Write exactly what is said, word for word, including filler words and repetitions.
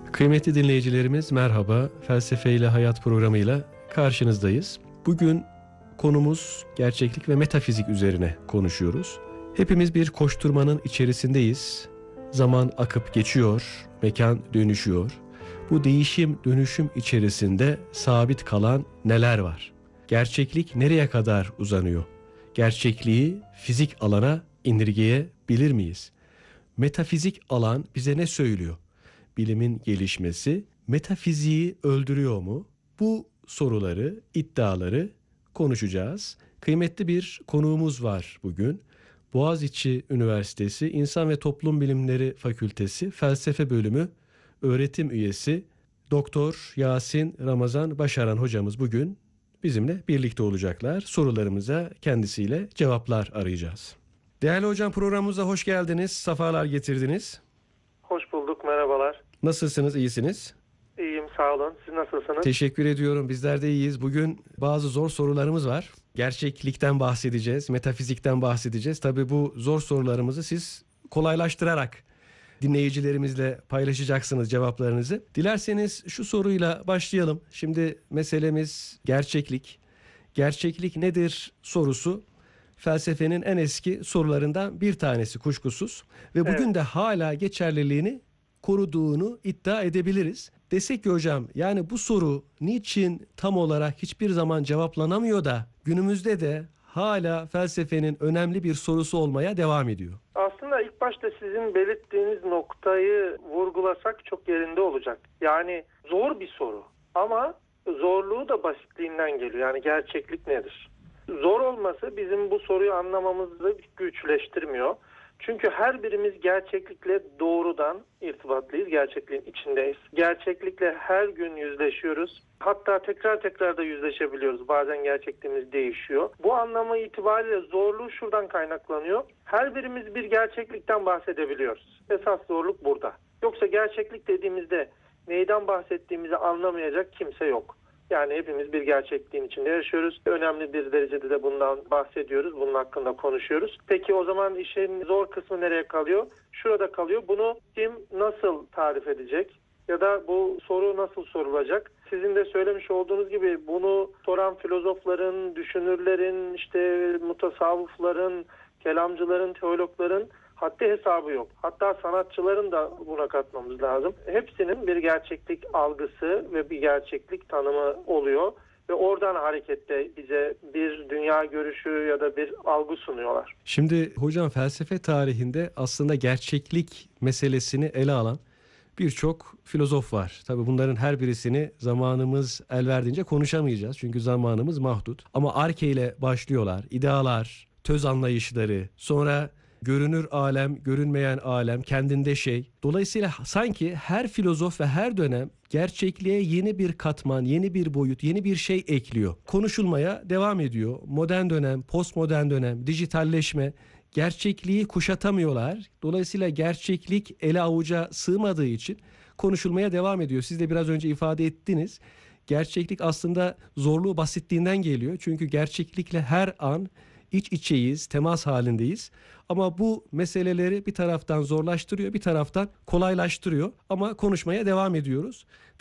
Kıymetli dinleyicilerimiz merhaba. Felsefe ile Hayat programıyla karşınızdayız. Bugün konumuz gerçeklik ve metafizik üzerine konuşuyoruz. Hepimiz bir koşturmanın içerisindeyiz. Zaman akıp geçiyor, mekan dönüşüyor. Bu değişim dönüşüm içerisinde sabit kalan neler var? Gerçeklik nereye kadar uzanıyor? Gerçekliği fizik alana indirgeyebilir miyiz? Metafizik alan bize ne söylüyor? Bilimin gelişmesi metafiziği öldürüyor mu? Bu soruları, iddiaları konuşacağız. Kıymetli bir konuğumuz var bugün. Boğaziçi Üniversitesi İnsan ve Toplum Bilimleri Fakültesi Felsefe Bölümü öğretim üyesi Doktor Yasin Ramazan Başaran hocamız bugün bizimle birlikte olacaklar. Sorularımıza kendisiyle cevaplar arayacağız. Değerli hocam, programımıza hoş geldiniz, sefalar getirdiniz. Hoş bulduk, merhabalar. Nasılsınız, iyisiniz? İyiyim, sağ olun. Siz nasılsınız? Teşekkür ediyorum, bizler de iyiyiz. Bugün bazı zor sorularımız var. Gerçeklikten bahsedeceğiz, metafizikten bahsedeceğiz. Tabii bu zor sorularımızı siz kolaylaştırarak dinleyicilerimizle paylaşacaksınız cevaplarınızı. Dilerseniz şu soruyla başlayalım. Şimdi meselemiz gerçeklik. Gerçeklik nedir sorusu felsefenin en eski sorularından bir tanesi kuşkusuz. Ve bugün Evet. de hala geçerliliğini koruduğunu iddia edebiliriz. Desek ki hocam, yani bu soru niçin tam olarak hiçbir zaman cevaplanamıyor da günümüzde de hala felsefenin önemli bir sorusu olmaya devam ediyor? Aslında ilk başta sizin belirttiğiniz noktayı vurgulasak çok yerinde olacak. Yani zor bir soru ama zorluğu da basitliğinden geliyor. Yani gerçeklik nedir? Zor olması bizim bu soruyu anlamamızı güçleştirmiyor. Çünkü her birimiz gerçeklikle doğrudan irtibatlıyız, gerçekliğin içindeyiz. Gerçeklikle her gün yüzleşiyoruz. Hatta tekrar tekrar da yüzleşebiliyoruz. Bazen gerçekliğimiz değişiyor. Bu anlamı itibariyle zorluğu şuradan kaynaklanıyor. Her birimiz bir gerçeklikten bahsedebiliyoruz. Esas zorluk burada. Yoksa gerçeklik dediğimizde neyden bahsettiğimizi anlamayacak kimse yok. Yani hepimiz bir gerçekliğin içinde yaşıyoruz. Önemli bir derecede de bundan bahsediyoruz. Bunun hakkında konuşuyoruz. Peki o zaman işin zor kısmı nereye kalıyor? Şurada kalıyor. Bunu kim nasıl tarif edecek? Ya da bu soru nasıl sorulacak? Sizin de söylemiş olduğunuz gibi bunu soran filozofların, düşünürlerin, işte mutasavvıfların, kelamcıların, teologların haddi hesabı yok. Hatta sanatçıların da buna katmamız lazım. Hepsinin bir gerçeklik algısı ve bir gerçeklik tanımı oluyor. Ve oradan hareketle bize bir dünya görüşü ya da bir algı sunuyorlar. Şimdi hocam, felsefe tarihinde aslında gerçeklik meselesini ele alan birçok filozof var. Tabii bunların her birisini zamanımız el verdiğince konuşamayacağız. Çünkü zamanımız mahdut. Ama arke ile başlıyorlar. İdealar, töz anlayışları, sonra görünür alem, görünmeyen alem, kendinde şey. Dolayısıyla sanki her filozof ve her dönem gerçekliğe yeni bir katman, yeni bir boyut, yeni bir şey ekliyor. Konuşulmaya devam ediyor. Modern dönem, postmodern dönem, dijitalleşme, gerçekliği kuşatamıyorlar. Dolayısıyla gerçeklik ele avuca sığmadığı için konuşulmaya devam ediyor. Siz de biraz önce ifade ettiniz. Gerçeklik aslında zorluğu basitliğinden geliyor. Çünkü gerçeklikle her an iç içeyiz, temas halindeyiz. Ama bu meseleleri bir taraftan zorlaştırıyor, bir taraftan kolaylaştırıyor. Ama konuşmaya devam ediyoruz.